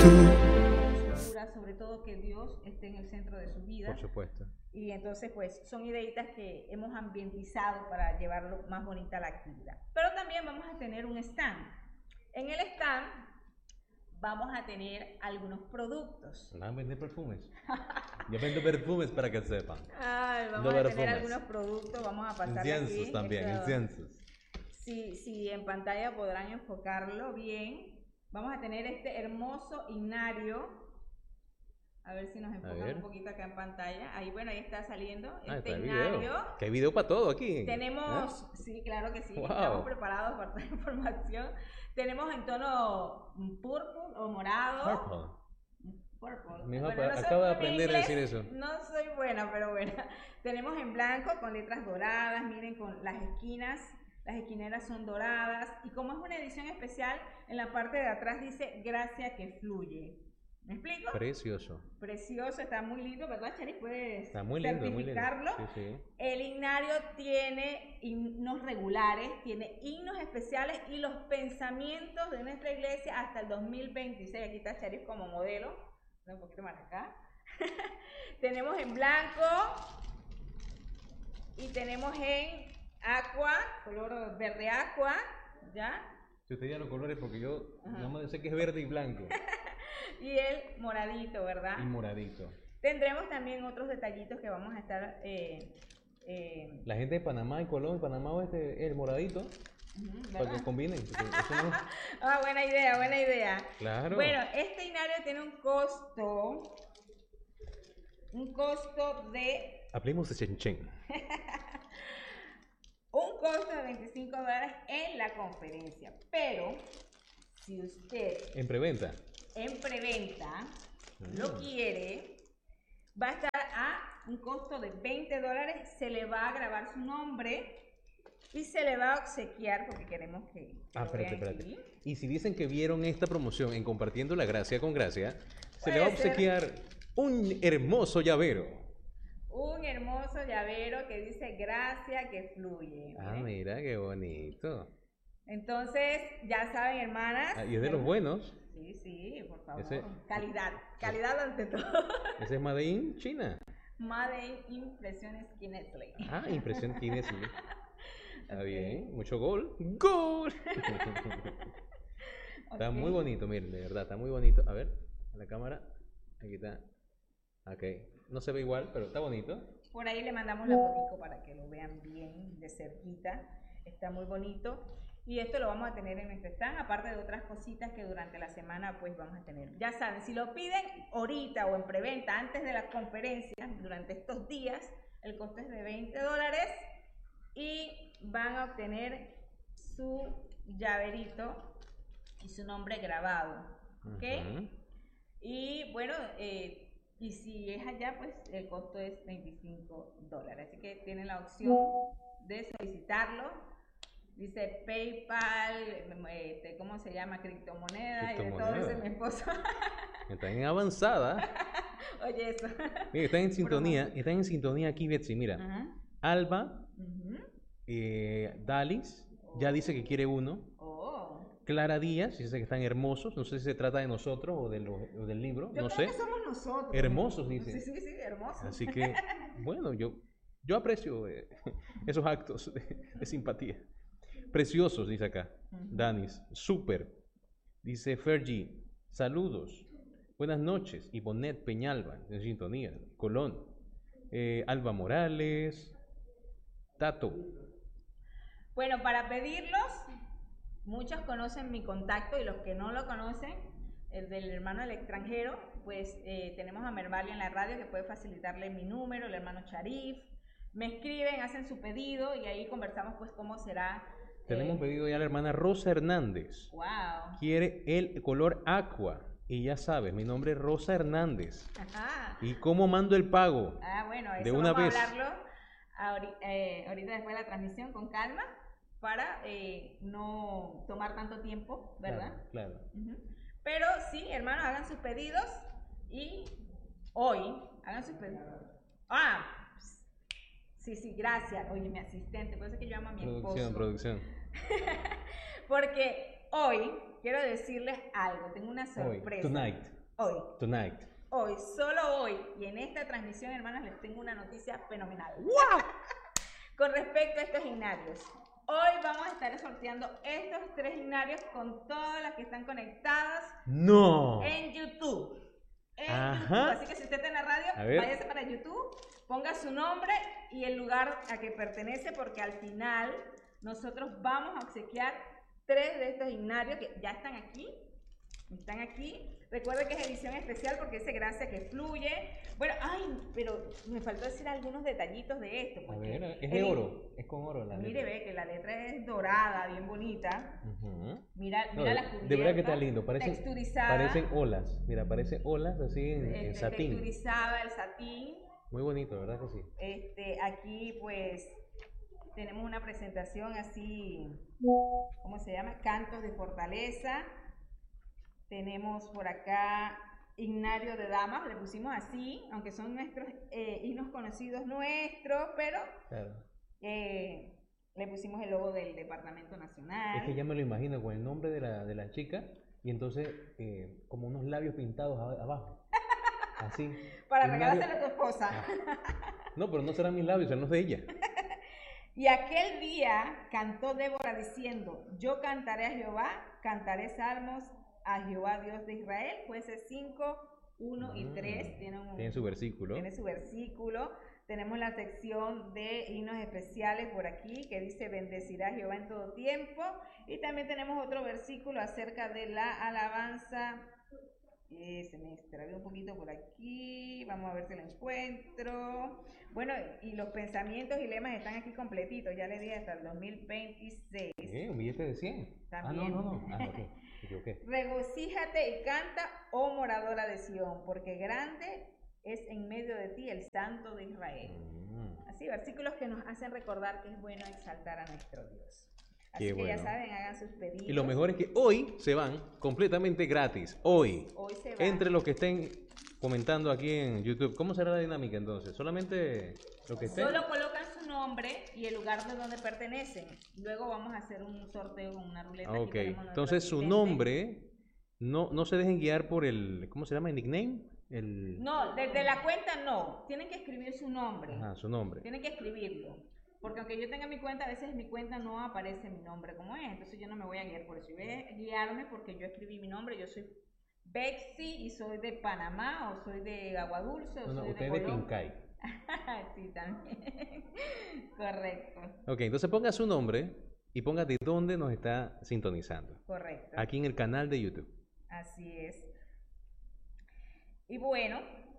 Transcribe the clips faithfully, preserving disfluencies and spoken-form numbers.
Sobre todo que Dios esté en el centro de su vida. Por supuesto. Y entonces pues son ideitas que hemos ambientizado para llevarlo más bonita la actividad. Pero también vamos a tener un stand. En el stand vamos a tener algunos productos. Van a vender perfumes. Yo vendo perfumes para que sepan. Ay, vamos no a perfumes. tener algunos productos, vamos a pasar inciensos aquí. también, Esto, inciensos. Si, si en pantalla podrán enfocarlo bien. Vamos a tener este hermoso himnario. A ver si nos enfocan un poquito acá en pantalla. Ahí, bueno, ahí está saliendo ah, este está himnario. Video. Que hay video para todo aquí. Tenemos, ¿eh? Sí, claro que sí, wow. Estamos preparados para toda la información. Tenemos en tono purple o morado. Purple. Purple. Mi bueno, papá, no acabo de soy, aprender inglés, a decir eso. No soy buena, pero bueno. Tenemos en blanco con letras doradas, miren, con las esquinas. Las esquineras son doradas. Y como es una edición especial, en la parte de atrás dice gracia que fluye. ¿Me explico? Precioso. Precioso, está muy lindo, ¿verdad, Charis? Puedes está muy lindo, certificarlo. Muy lindo. Sí, sí. El himnario tiene himnos regulares, tiene himnos especiales y los pensamientos de nuestra iglesia hasta el dos mil veintiséis. Aquí está Charis como modelo. Un poquito más acá. Tenemos en blanco y tenemos en aqua, color verde aqua, ¿ya? Si usted ya los colores, porque yo nada más sé que es verde y blanco. Y el moradito, ¿verdad? Y moradito. Tendremos también otros detallitos que vamos a estar... Eh, eh... La gente de Panamá y Colón, Panamá este, el moradito, uh-huh, para que combinen. No... ah, buena idea, buena idea. Claro. Bueno, este himnario tiene un costo, un costo de... Hablemos de Chen Chen. Un costo de veinticinco dólares en la conferencia, pero si usted... En preventa. En preventa, mm. lo quiere, va a estar a un costo de veinte dólares, se le va a grabar su nombre y se le va a obsequiar, porque queremos que... que ah, espérate, espérate. Aquí. Y si dicen que vieron esta promoción en Compartiendo la Gracia con Gracia, se le va a obsequiar ser... un hermoso llavero. Un hermoso llavero que dice gracia que fluye. Ah, ¿eh? Mira, qué bonito. Entonces, ya saben, hermanas. Ah, y es de los buenos. Sí, sí, por favor. Ese... Calidad, calidad ante todo. Ese es Made in China. Made in Impresiones Kinesley. Ah, Impresión Kinesley. Está okay. Bien, mucho gol. ¡Gol! Está okay. Muy bonito, miren, de verdad, está muy bonito. A ver, en la cámara. Aquí está. Ok. No se ve igual, pero está bonito. Por ahí le mandamos la fotico para que lo vean bien de cerquita. Está muy bonito. Y esto lo vamos a tener en nuestro stand, aparte de otras cositas que durante la semana pues vamos a tener. Ya saben, si lo piden ahorita o en preventa antes de la conferencia, durante estos días, el costo es de veinte dólares y van a obtener su llaverito y su nombre grabado. ¿Ok? Uh-huh. Y bueno, eh, y si es allá, pues el costo es veinticinco dólares. Así que tienen la opción de solicitarlo. Dice PayPal, este, ¿cómo se llama? Criptomoneda, y de todo dice mi esposo. Están en avanzada. Oye, eso. Mira, están en sintonía, están en sintonía aquí, Betsy, mira. Uh-huh. Alba, uh-huh. eh, Dalis, oh. ya dice que quiere uno. Oh. Clara Díaz, dice que están hermosos. No sé si se trata de nosotros o, de lo, o del libro. Yo no creo sé. que somos nosotros. Hermosos, dice. Sí, sí, sí, hermosos. Así que, bueno, yo, yo aprecio eh, esos actos de, de simpatía. Preciosos, dice acá. Uh-huh. Danis, súper. Dice Fergie, saludos. Buenas noches. Ivonet Peñalba, en sintonía. Colón. Eh, Alba Morales. Tato. Bueno, para pedirlos, muchos conocen mi contacto y los que no lo conocen, el del hermano del extranjero, pues eh, tenemos a Mervalia en la radio que puede facilitarle mi número, el hermano Charif. Me escriben, hacen su pedido y ahí conversamos pues cómo será. Tenemos pedido ya a la hermana Rosa Hernández. Wow. Quiere el color aqua. Y ya sabes, mi nombre es Rosa Hernández. Ajá. ¿Y cómo mando el pago? Ah, bueno, eso de una vamos vez. a hablarlo ahorita, eh, ahorita después de la transmisión con calma para eh, no tomar tanto tiempo, ¿verdad? Claro, claro. Uh-huh. Pero sí, hermanos, hagan sus pedidos y hoy hagan sus pedidos. Ah, sí, sí, gracias. Oye, mi asistente, por eso es que yo amo a mi producción, esposo. Producción, Porque hoy quiero decirles algo, tengo una sorpresa. Hoy, tonight. Hoy. Tonight. Hoy, solo hoy, y en esta transmisión, hermanas, les tengo una noticia fenomenal. ¡Wow! Con respecto a estos gimnarios. Hoy vamos a estar sorteando estos tres gimnarios con todas las que están conectadas ¡No! en YouTube. En Ajá. YouTube. Así que si usted está en la radio, váyase para YouTube, ponga su nombre y el lugar a que pertenece, porque al final nosotros vamos a obsequiar tres de estos gimnarios que ya están aquí. Están aquí. Recuerden que es edición especial porque dice gracia que fluye. Bueno, ay, pero me faltó decir algunos detallitos de esto. A ver, es de el, oro, es con oro la Mire, letra. ve que la letra es dorada, bien bonita. Uh-huh. Mira, No, mira de, la cubierta. de verdad que está lindo, parecen, texturizada. parecen olas. Mira, parecen olas así en, Este, en satín. Texturizada, el satín. Muy bonito, ¿verdad que sí? Este, aquí pues tenemos una presentación así, ¿cómo se llama? Cantos de fortaleza. Tenemos por acá himnario de damas, le pusimos así, aunque son nuestros eh, himnos conocidos nuestros, pero Claro. eh, le pusimos el logo del Departamento Nacional. Es que ya me lo imagino con el nombre de la, de la chica y entonces eh, como unos labios pintados a- abajo. Así. Para Himnario- regalárselo a tu esposa. Ah. No, pero no serán mis labios, serán los de ella. Y aquel día cantó Débora diciendo, yo cantaré a Jehová, cantaré salmos a Jehová Dios de Israel. Jueces cinco, uno y tres tienen, un, Tienen su versículo. tiene su versículo. Tenemos la sección de himnos especiales por aquí que dice bendecirá Jehová en todo tiempo. Y también tenemos otro versículo acerca de la alabanza. Eh, se me extravió un poquito por aquí, vamos a ver si lo encuentro. Bueno, y los pensamientos y lemas están aquí completitos, ya le dije hasta el dos mil veintiséis. ¿Eh? ¿Un billete de cien? También. Ah, no, no, no. Ah, ok. Me equivoqué. Regocíjate y canta, oh moradora de Sión, porque grande es en medio de ti el Santo de Israel. Mm. Así, versículos que nos hacen recordar que es bueno exaltar a nuestro Dios. Así Qué que bueno. ya saben, hagan sus pedidos. Y lo mejor es que hoy se van completamente gratis. Hoy. Hoy se va. Entre los que estén comentando aquí en YouTube. ¿Cómo será la dinámica entonces? Solamente los que estén. Solo colocan su nombre y el lugar de donde pertenecen. Luego vamos a hacer un sorteo con una ruleta. Ah, Aquí ok. tenemos nuestro Entonces su asistente. nombre, no, no se dejen guiar por el, ¿cómo se llama? ¿El nickname? El... No, desde la cuenta no. Tienen que escribir su nombre. Ajá, su nombre. Tienen que escribirlo. Porque aunque yo tenga mi cuenta, a veces en mi cuenta no aparece mi nombre como es. Entonces yo no me voy a guiar por eso. Yo voy a guiarme porque yo escribí mi nombre. Yo soy Bexy y soy de Panamá o soy de Agua Dulce o No, no, soy usted de es de Colombia. Pincay. Sí, también. Correcto, Ok, entonces ponga su nombre y ponga de dónde nos está sintonizando. correcto. Aquí en el canal de YouTube. Así es. Y bueno,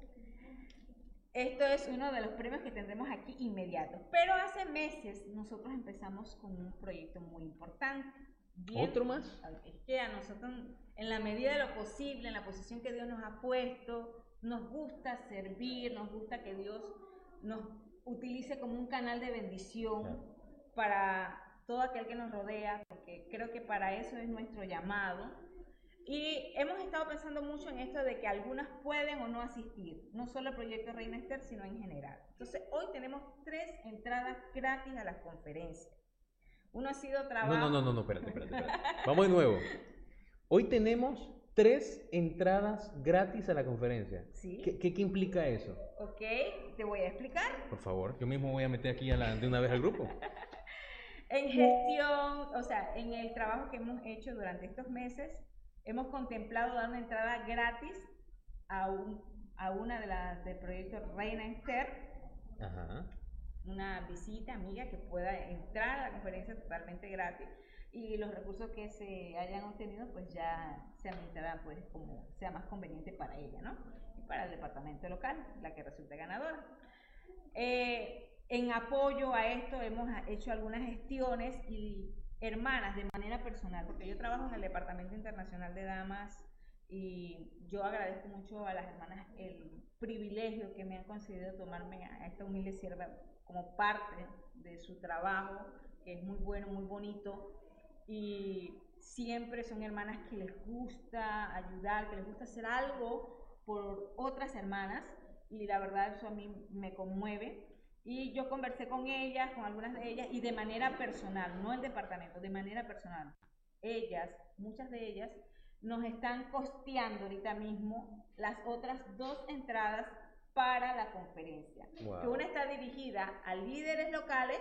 esto es uno de los premios que tendremos aquí inmediatos. Pero hace meses nosotros empezamos con un proyecto muy importante. Bien, ¿Otro más? es que a nosotros, en la medida de lo posible, en la posición que Dios nos ha puesto, nos gusta servir, nos gusta que Dios nos utilice como un canal de bendición Claro. para todo aquel que nos rodea, porque creo que para eso es nuestro llamado. Y hemos estado pensando mucho en esto de que algunas pueden o no asistir, no solo al proyecto Reina Esther, sino en general. Entonces, hoy tenemos tres entradas gratis a las conferencias. Uno ha sido trabajo... No, no, no, no, no, espérate, espérate, espérate. Vamos de nuevo. Hoy tenemos tres entradas gratis a la conferencia. Sí. ¿Qué, qué, qué implica eso? Ok, te voy a explicar. Por favor, yo mismo voy a meter aquí a la, de una vez al grupo. En gestión, o sea, en el trabajo que hemos hecho durante estos meses, hemos contemplado dar una entrada gratis a, un, a una de las del proyecto Reina Esther. Ajá. Una visita amiga que pueda entrar a la conferencia totalmente gratis y los recursos que se hayan obtenido pues ya se administrarán pues como sea más conveniente para ella, ¿no? Y para el departamento local, la que resulte ganadora. Eh, en apoyo a esto hemos hecho algunas gestiones y hermanas de manera personal, porque yo trabajo en el Departamento Internacional de Damas y yo agradezco mucho a las hermanas el privilegio que me han concedido tomarme a esta humilde sierva como parte de su trabajo, que es muy bueno, muy bonito, y siempre son hermanas que les gusta ayudar, que les gusta hacer algo por otras hermanas, y la verdad eso a mí me conmueve. Y yo conversé con ellas, con algunas de ellas, y de manera personal, no el departamento, de manera personal. ellas, muchas de ellas, nos están costeando ahorita mismo las otras dos entradas para la conferencia. Wow. Que una está dirigida a líderes locales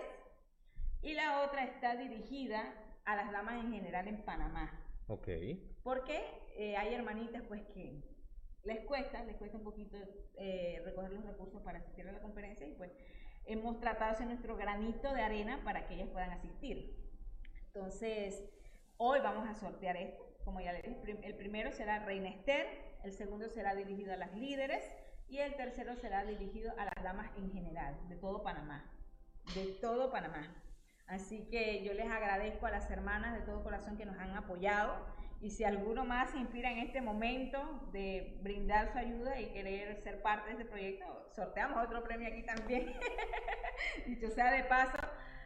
y la otra está dirigida a las damas en general en Panamá. Ok. Porque eh, hay hermanitas pues que les cuesta, les cuesta un poquito eh, recoger los recursos para asistir a la conferencia y pues hemos tratado de hacer nuestro granito de arena para que ellas puedan asistir. Entonces, hoy vamos a sortear esto, como ya les dije, el primero será Reina Esther, el segundo será dirigido a las líderes y el tercero será dirigido a las damas en general, de todo Panamá, de todo Panamá. Así que yo les agradezco a las hermanas de todo corazón que nos han apoyado y si alguno más se inspira en este momento de brindar su ayuda y querer ser parte de este proyecto, sorteamos otro premio aquí también. Dicho sea de paso,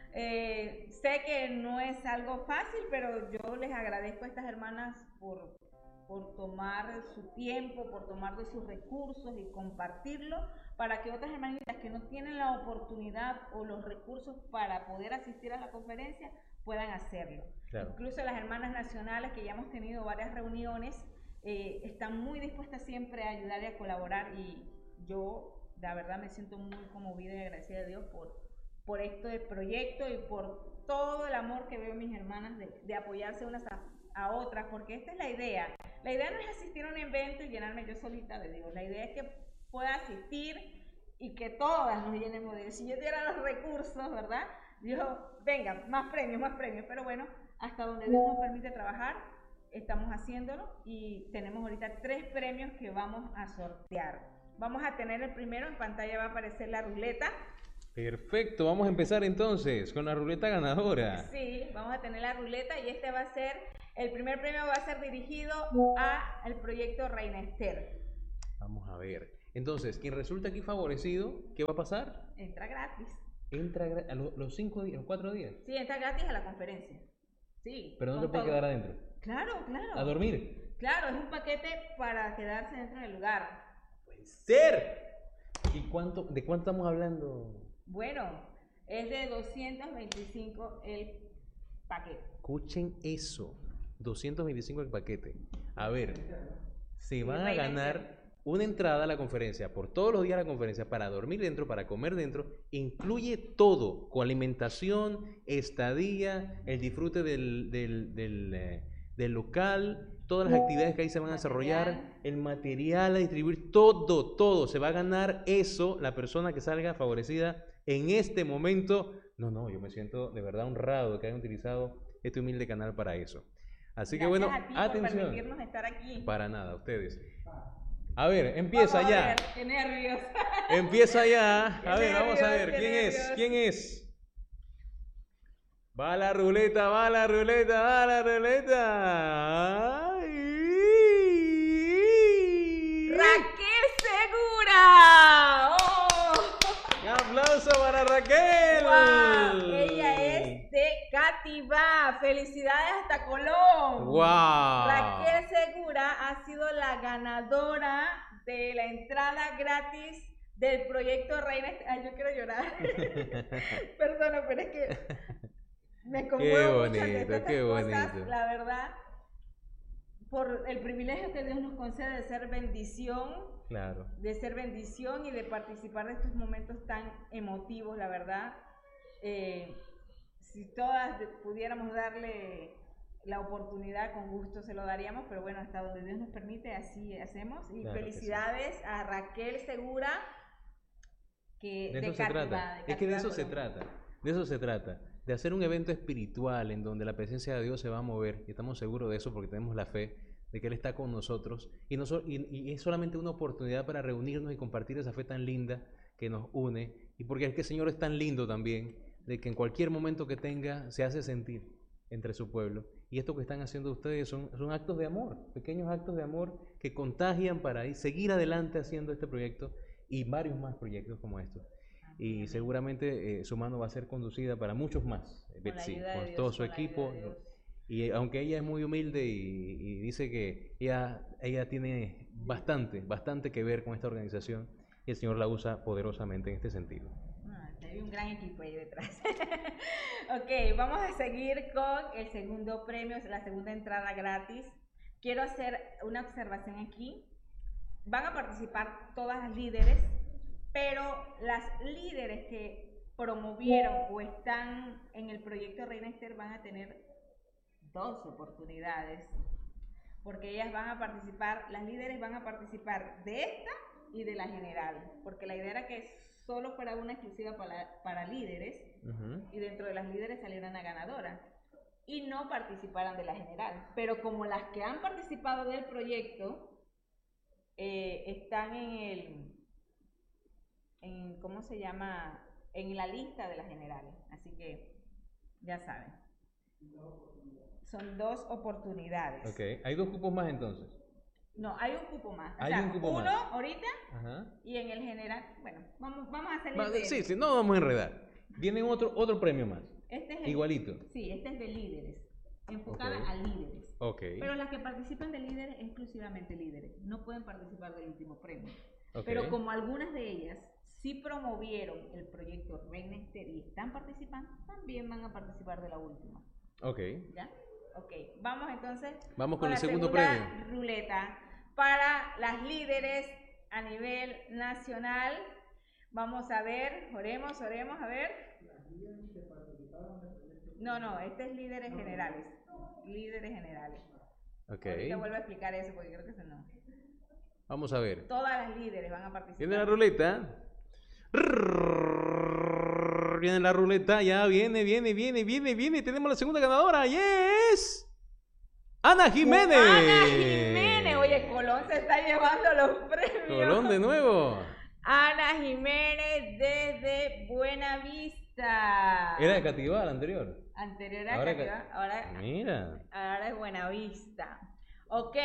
eh, sé que no es algo fácil, pero yo les agradezco a estas hermanas por, por tomar su tiempo, por tomar de sus recursos y compartirlo para que otras hermanitas que no tienen la oportunidad o los recursos para poder asistir a la conferencia puedan hacerlo. Claro. Incluso las hermanas nacionales, que ya hemos tenido varias reuniones, eh, están muy dispuestas siempre a ayudar y a colaborar y yo, la verdad, me siento muy conmovida y agradecida a Dios por, por este proyecto y por todo el amor que veo en mis hermanas de, de apoyarse unas a, a otras, porque esta es la idea. La idea no es asistir a un evento y llenarme yo solita de Dios, la idea es que pueda asistir y que todas nos llenemos de Dios. Si yo tuviera los recursos, ¿verdad? Dios, venga, más premios, más premios, pero bueno, hasta donde Dios nos permite trabajar, estamos haciéndolo y tenemos ahorita tres premios que vamos a sortear. Vamos a tener el primero, en pantalla va a aparecer la ruleta. Perfecto, vamos a empezar entonces con la ruleta ganadora. Sí, vamos a tener la ruleta y este va a ser, el primer premio va a ser dirigido al proyecto Reina Esther. Vamos a ver. Entonces, quien resulta aquí favorecido, ¿qué va a pasar? Entra gratis. Entra a los, los cinco días, los cuatro días. Sí, entra gratis a la conferencia. Sí. Pero no se puede quedar adentro. Claro, claro. A dormir. Claro, es un paquete para quedarse dentro del lugar. Puede ser. ¿Y cuánto, de cuánto estamos hablando? Bueno, es de doscientos veinticinco el paquete. Escuchen eso, doscientos veinticinco el paquete. A ver, se van a ganar una entrada a la conferencia, por todos los días a la conferencia, para dormir dentro, para comer dentro, incluye todo, con alimentación, estadía, el disfrute del, del, del, eh, del local, todas las actividades que ahí se van a desarrollar, el material a distribuir, todo, todo, se va a ganar eso, la persona que salga favorecida en este momento. No, no, yo me siento de verdad honrado de que hayan utilizado este humilde canal para eso. Así Gracias que bueno, a ti atención. por permitirnos estar aquí. Para nada, ustedes. A ver, empieza vamos ya. A ver, qué nervios. Empieza ya. A Qué ver, vamos a ver. nervios, ¿Quién qué es? nervios. ¿Quién es? Va la ruleta, va la ruleta, va la ruleta. ¡Ay! Raquel Segura. ¡Oh! Un aplauso para Raquel. Wow. Ella es de Cativá. Felicidades hasta Colón. Wow. Raquel Segura ha sido la ganadora de la entrada gratis del proyecto Reina. Ay, yo quiero llorar. Perdona, pero es que me conmuevo mucho ante bonito, estas qué cosas, bonito. la verdad, por el privilegio que Dios nos concede de ser bendición, Claro. de ser bendición y de participar de estos momentos tan emotivos, la verdad. Eh, si todas pudiéramos darle la oportunidad, con gusto se lo daríamos, pero bueno, hasta donde Dios nos permite, así hacemos. Y Claro que felicidades sí. a Raquel Segura, que De eso de se Cativá, trata. de Es que de Cativá, eso se Colombia. trata. De eso se trata. De hacer un evento espiritual en donde la presencia de Dios se va a mover. Y estamos seguros de eso porque tenemos la fe de que Él está con nosotros. Y, no so- y, y es solamente una oportunidad para reunirnos y compartir esa fe tan linda que nos une. Y porque es que el Señor es tan lindo también, de que en cualquier momento que tenga se hace sentir entre su pueblo. Y esto que están haciendo ustedes son, son actos de amor, pequeños actos de amor que contagian para ir- seguir adelante haciendo este proyecto y varios más proyectos como estos. Y seguramente eh, su mano va a ser conducida para muchos más, eh, Con la Betsy, ayuda de con Dios, todo su con la ayuda equipo. de Dios. Y aunque ella es muy humilde y, y dice que ella, ella tiene bastante, bastante que ver con esta organización, y el Señor la usa poderosamente en este sentido. Ay, hay un gran equipo ahí detrás. Ok, vamos a seguir con el segundo premio, la segunda entrada gratis. Quiero hacer una observación aquí. Van a participar todas las líderes, pero las líderes que promovieron o están en el proyecto Reina Esther van a tener dos oportunidades, porque ellas van a participar, las líderes van a participar de esta y de la general, porque la idea era que solo fuera una exclusiva para, para líderes, uh-huh. y dentro de las líderes saliera una ganadora y no participaran de la general. Pero como las que han participado del proyecto eh, están en el, en, ¿cómo se llama? En la lista de las generales, así que ya saben. Son dos oportunidades. Ok, ¿hay dos cupos más entonces? No, hay un cupo más. O hay sea, un cupo uno más. ahorita, ajá. Y en el general, bueno, vamos, vamos a salir de Sí, sí, no vamos a enredar. Viene otro, otro premio más. Este es el, igualito. Sí, este es de líderes, enfocada okay. a líderes. Okay. Pero las que participan de líderes, exclusivamente líderes, no pueden participar del último premio. Okay. Pero como algunas de ellas sí promovieron el proyecto Reina Esther y están participando, también van a participar de la última. Ok. ¿Ya? Ok, vamos entonces vamos con, con el la segundo premio. Ruleta para las líderes a nivel nacional. Vamos a ver, oremos, oremos, a ver. No, no, este es líderes generales. Líderes generales. Ok. Ahorita vuelvo a explicar eso porque creo que eso no. Vamos a ver. Todas las líderes van a participar. Viene la ruleta. Viene la ruleta, ya viene, viene, viene, viene, viene. Tenemos la segunda ganadora. ¡Yes! ¡Ana Jiménez! ¡Ana Jiménez! Oye, Colón se está llevando los premios. Colón de nuevo. Ana Jiménez desde Buenavista. Era de Cativá la anterior. Anterior era de Cativá, ca... ahora, mira. ahora es Buenavista. Ok.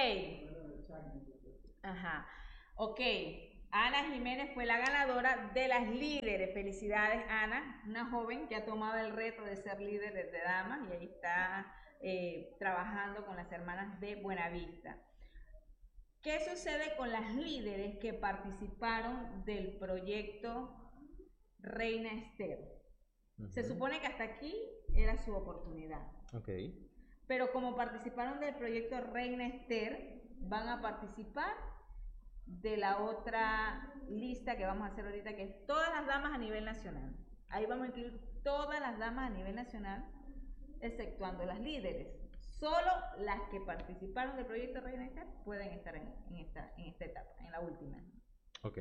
Ajá. Ok. Ana Jiménez fue la ganadora de las líderes. Felicidades, Ana, una joven que ha tomado el reto de ser líder de damas y ahí está eh, trabajando con las hermanas de Buenavista. ¿Qué sucede con las líderes que participaron del proyecto Reina Esther? Uh-huh. Se supone que hasta aquí era su oportunidad. Okay. Pero como participaron del proyecto Reina Esther, van a participar de la otra lista que vamos a hacer ahorita, que es todas las damas a nivel nacional. Ahí vamos a incluir todas las damas a nivel nacional, exceptuando las líderes. Solo las que participaron del proyecto Reina Esther pueden estar en, en, esta, en esta etapa, en la última. Ok.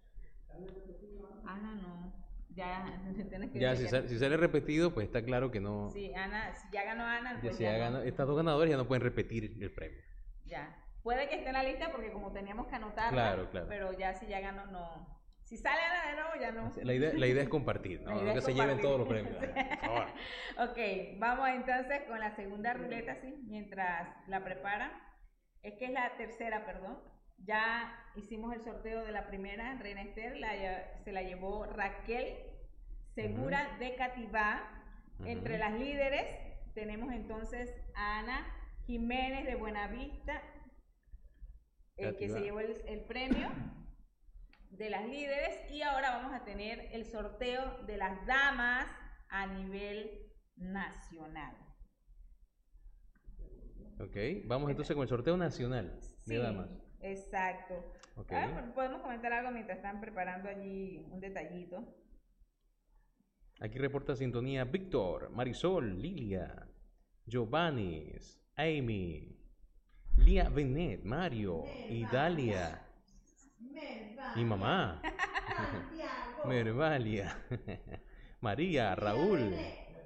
Ana no. Ya, tienes que ya si, sale, si sale repetido, pues está claro que no. Sí, Ana, si ya ganó Ana, pues ya, si ya ya ganó, no. Estas dos ganadoras ya no pueden repetir el premio. Ya. Puede que esté en la lista porque como teníamos que anotarla, claro, claro. Pero ya si ya ganó, no. Si sale Ana de nuevo, ya no. La idea, la idea es compartir, ¿no? No que se lleven todos los premios. Sí. Ok, vamos entonces con la segunda ruleta, ¿sí? Mientras la prepara. Es que es la tercera, perdón. Ya hicimos el sorteo de la primera, Reina Esther, la, se la llevó Raquel Segura uh-huh. de Cativá. Uh-huh. Entre las líderes tenemos entonces a Ana Jiménez de Buenavista, el que se llevó el, el premio de las líderes, y ahora vamos a tener el sorteo de las damas a nivel nacional. Ok, vamos entonces con el sorteo nacional de sí, damas. Exacto. Okay. Ah, podemos comentar algo mientras están preparando allí un detallito. Aquí reporta sintonía Víctor, Marisol, Lilia, Giovanni, Amy, Lía Benet, Mario, Idalia, mi mamá, Mervalia, María, Raúl,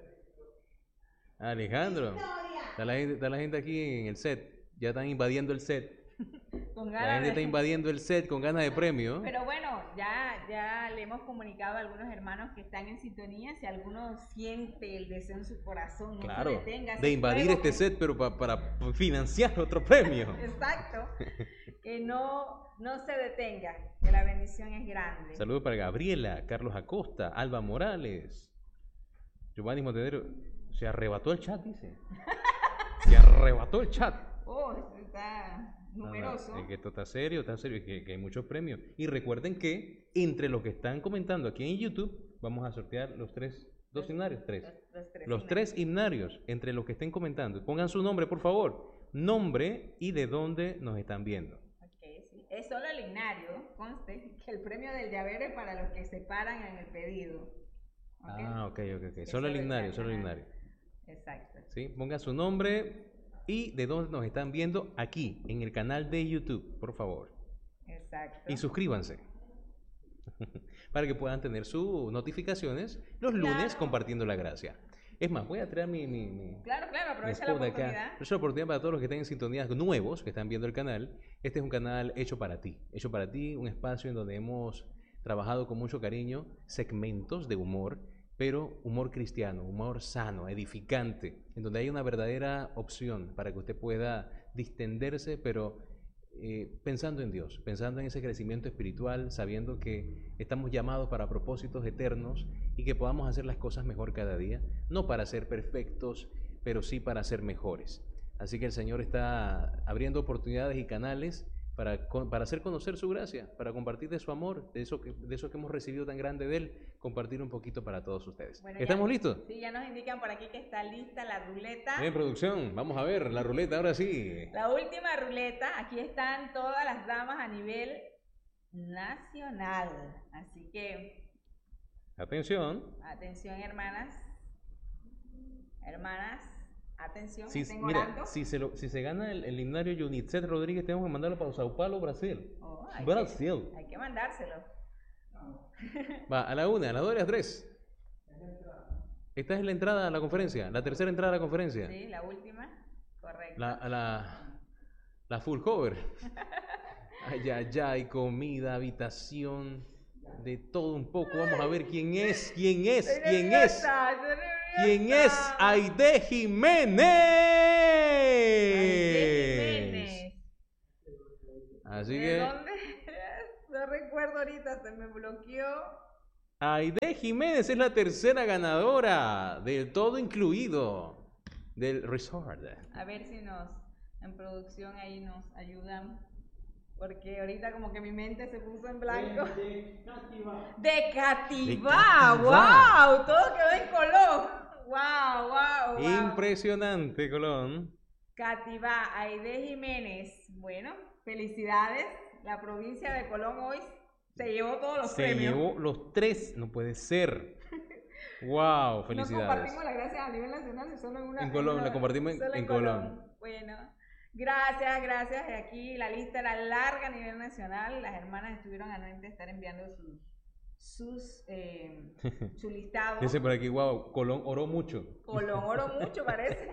Alejandro. Está la, gente, está la gente aquí en el set, ya están invadiendo el set. Con la gente de... está invadiendo el set con ganas de premio. Pero bueno, ya, ya le hemos comunicado a algunos hermanos que están en sintonía. Si alguno siente el deseo en su corazón, no claro, se detenga. De invadir este que... set, pero pa, para financiar otro premio. Exacto. Que no, no se detenga, que la bendición es grande. Saludos para Gabriela, Carlos Acosta, Alba Morales, Giovanni Montenegro. Se arrebató el chat, dice. Se arrebató el chat. Oh, está numeroso. No, no, es que esto está serio, está serio, que, que hay muchos premios. Y recuerden que entre los que están comentando aquí en YouTube, vamos a sortear los tres, dos Los- himnarios, tres. Los, los tres. Los tres himnarios, entre los que estén comentando. Pongan su nombre, por favor. Nombre y de dónde nos están viendo. Ok, sí. Es solo el himnario, conste, que el premio del llavero es para los que se paran en el pedido. ¿Ok? Ah, ok, ok, ok. Es Solo el himnario, ajá. solo el himnario. Exacto. ¿Sí? Pongan su nombre y de dónde nos están viendo aquí, en el canal de YouTube, por favor. Exacto. Y suscríbanse. Para que puedan tener sus notificaciones los lunes Claro. compartiendo la gracia. Es más, voy a traer mi, mi, mi, Claro, claro, mi aprovecha la spot acá. oportunidad. Aprovecho la oportunidad para todos los que estén en sintonía nuevos, que están viendo el canal. Este es un canal hecho para ti. Hecho para ti, un espacio en donde hemos trabajado con mucho cariño segmentos de humor, pero humor cristiano, humor sano, edificante, en donde hay una verdadera opción para que usted pueda distenderse, pero eh, pensando en Dios, pensando en ese crecimiento espiritual, sabiendo que estamos llamados para propósitos eternos y que podamos hacer las cosas mejor cada día, no para ser perfectos, pero sí para ser mejores. Así que el Señor está abriendo oportunidades y canales para, con- para hacer conocer su gracia, para compartir de su amor, de eso, que, de eso que hemos recibido tan grande de Él, compartir un poquito para todos ustedes. Bueno, ya- ¿Estamos listos? Sí, ya nos indican por aquí que está lista la ruleta. Bien, producción, vamos a ver la ruleta ahora sí. La última ruleta, aquí están todas las damas a nivel nacional. Así que, Atención. atención hermanas. Hermanas, atención, Si, me estén mira, orando. si se, lo, si se gana el, el himnario Yunitzet Rodríguez, tenemos que mandarlo para Sao Paulo, Brasil. Oh, hay, Brasil. que, hay que mandárselo. Va, a la una, a las dos y a las tres. Esta es la entrada a la conferencia, la tercera entrada a la conferencia. Sí, la última, correcto. La, a la, la full cover. Ay, ay, ay, comida, habitación, de todo un poco. Vamos a ver quién es, quién es, Estoy quién es. nerviosa, estoy nerviosa. ¿Quién es? Aide Jiménez. Aide Jiménez. Así ¿De que dónde es? No recuerdo ahorita, se me bloqueó. Aide Jiménez es la tercera ganadora del todo incluido del resort. A ver si nos, en producción ahí nos ayudan. Porque ahorita como que mi mente se puso en blanco. De Cativa. De Cativá, De Cativá. wow, todo quedó en color. Wow, wow, wow. Impresionante, Colón. Cativá, Aide Jiménez. Bueno, felicidades. La provincia de Colón hoy se llevó todos los Se premios. llevó los tres, no puede ser. Wow, No felicidades. compartimos la gracia a nivel nacional, solo en una. En Colón, una- la compartimos en- solo en Colón. Bueno, gracias, gracias. Aquí la lista era larga a nivel nacional. Las hermanas estuvieron anuentes de estar enviando sus, sus eh, su listado. Dice por aquí, wow, Colón oró mucho. Colón oró mucho, parece.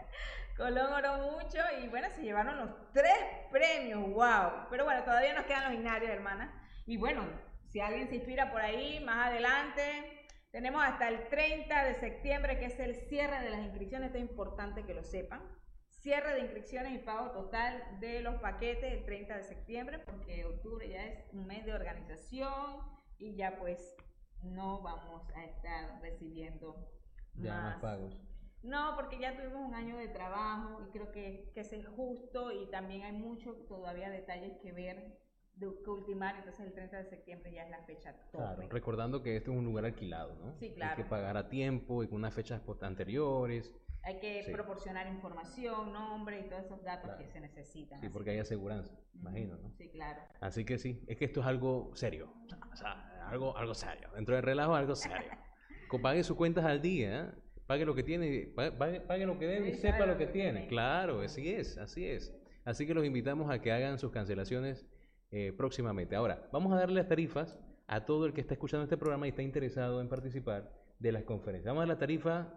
Colón oró mucho y bueno, se llevaron los tres premios, wow. Pero bueno, todavía nos quedan los himnarios, hermanas. Y bueno, si alguien se inspira por ahí, más adelante, tenemos hasta el treinta de septiembre, que es el cierre de las inscripciones. Esto es importante que lo sepan. Cierre de inscripciones y pago total de los paquetes el treinta de septiembre, porque octubre ya es un mes de organización y ya pues no vamos a estar recibiendo Ya más pagos. no, porque ya tuvimos un año de trabajo y creo que, que ese es justo y también hay muchos todavía detalles que ver, de, que ultimar, entonces el treinta de septiembre ya es la fecha tope. Claro, recordando que esto es un lugar alquilado, ¿no? Sí, claro. Hay que pagar a tiempo y con unas fechas post- anteriores. Hay que Sí. proporcionar información, nombre y todos esos datos Claro. que se necesitan. Sí, así porque hay aseguranza, imagino, ¿no? Sí, claro. Así que sí, es que esto es algo serio. O sea, algo, algo serio. Dentro del relajo, algo serio. Co- Pague sus cuentas al día, ¿eh? Pague lo que tiene, pague, pague- pague lo que debe y Sí, sepa sabe lo que tiene. tiene. Claro, así es, así es. Así que los invitamos a que hagan sus cancelaciones eh, próximamente. Ahora, vamos a darle las tarifas a todo el que está escuchando este programa y está interesado en participar de las conferencias. Vamos a dar la tarifa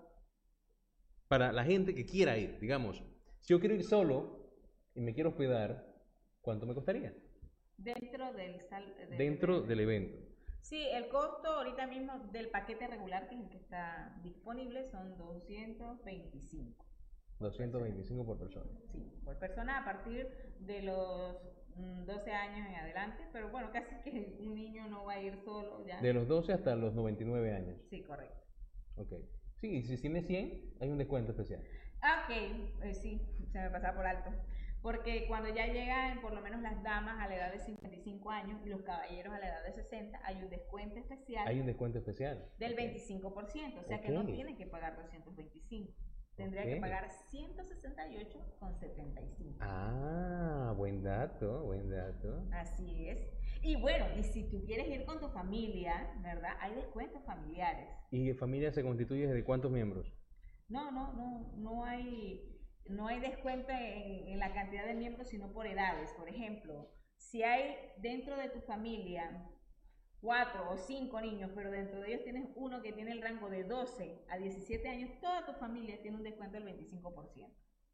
para la gente que quiera ir. Digamos, si yo quiero ir solo y me quiero hospedar, ¿cuánto me costaría? Dentro del... Sal, del- Dentro del evento. Sí, el costo ahorita mismo del paquete regular, que es el que está disponible, son doscientos veinticinco. doscientos veinticinco por persona. Sí, por persona a partir de los mm, doce años en adelante, pero bueno, casi que un niño no va a ir solo ya. De los doce hasta los noventa y nueve años. Sí, correcto. Ok. Sí, y si tiene cien, hay un descuento especial. Ah, ok, eh, sí, se me pasaba por alto. Porque cuando ya llegan por lo menos las damas a la edad de cincuenta y cinco años y los caballeros a la edad de sesenta, hay un descuento especial. Hay un descuento especial. Del okay. veinticinco por ciento, o sea okay. que no tienen que pagar doscientos veinticinco. Tendría okay. que pagar ciento sesenta y ocho con setenta y cinco. Ah, buen dato, buen dato. Así es. Y bueno, y si tú quieres ir con tu familia, ¿verdad? Hay descuentos familiares. ¿Y familia se constituye de cuántos miembros? No, no, no, no hay, no hay descuento en, en la cantidad de miembros, sino por edades. Por ejemplo, si hay dentro de tu familia cuatro o cinco niños, pero dentro de ellos tienes uno que tiene el rango de doce a diecisiete años, toda tu familia tiene un descuento del veinticinco por ciento.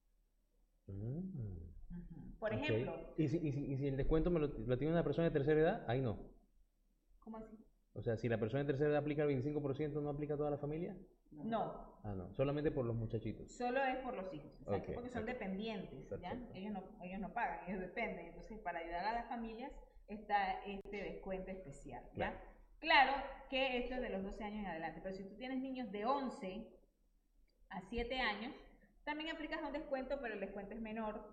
Mm. Uh-huh. Por okay. ejemplo... ¿Y si, y, si, ¿Y si el descuento me lo, lo tiene una persona de tercera edad? Ahí no. ¿Cómo así? O sea, si la persona de tercera edad aplica el veinticinco por ciento, ¿no aplica a toda la familia? No. Ah, no. Solamente por los muchachitos. Solo es por los hijos, exacto, okay. porque son okay. dependientes, ¿ya? Ellos no, ellos no pagan, ellos dependen. Entonces, para ayudar a las familias está este descuento especial, ¿ya? Claro. Claro que esto es de los doce años en adelante, pero si tú tienes niños de once a siete años, también aplicas un descuento, pero el descuento es menor,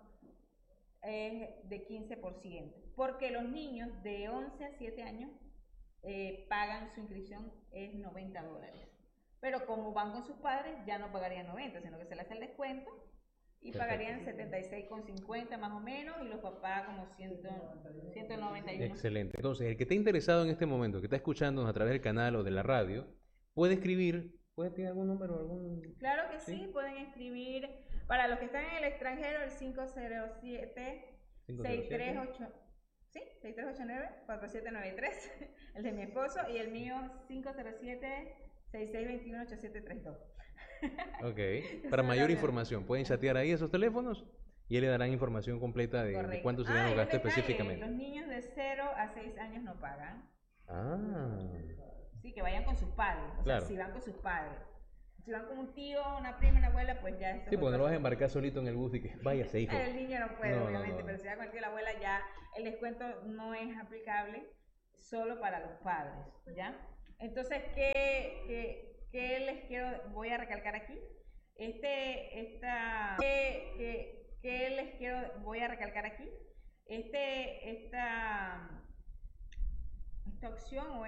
es de quince por ciento, porque los niños de once a siete años eh, pagan su inscripción es noventa dólares, pero como van con sus padres ya no pagarían noventa, sino que se les hace el descuento y perfecto. Pagarían setenta y seis con cincuenta más o menos, y los papás como ciento noventa y uno. Excelente. Entonces, el que esté interesado en este momento, que está escuchándonos a través del canal o de la radio, puede escribir, ¿puede tener algún número? Algún... Claro que sí, sí, pueden escribir, para los que están en el extranjero, el cinco cero siete, seis tres ocho, ¿sí? seis tres ocho nueve, cuatro siete nueve tres, el de mi esposo, y el mío cinco cero siete, seis seis dos uno, ocho siete tres dos. Ok, para mayor información, pueden chatear ahí esos teléfonos y él le darán información completa de, de cuánto serían ah, los gastos específicamente. Los niños de cero a seis años no pagan. Ah. Sí, que vayan con sus padres, o claro. sea, si van con sus padres. Si van con un tío, una prima, una abuela, pues ya... Sí, porque no lo vas a embarcar solito en el bus y que váyase, hijo. El niño no puede, no, obviamente, no, no. pero si va con el tío o la abuela, ya el descuento no es aplicable solo para los padres, ¿ya? Entonces, ¿qué, qué, qué les quiero, voy a recalcar aquí? Este, esta, ¿qué, qué, qué les quiero, voy a recalcar aquí? Este, esta, esta opción o